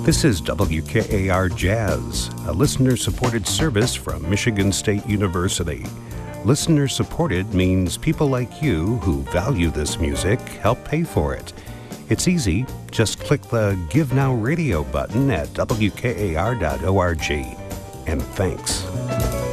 This is WKAR Jazz, a listener-supported service from Michigan State University. Listener-supported means people like you who value this music help pay for it. It's easy. Just click the Give Now Radio button at WKAR.org. And thanks.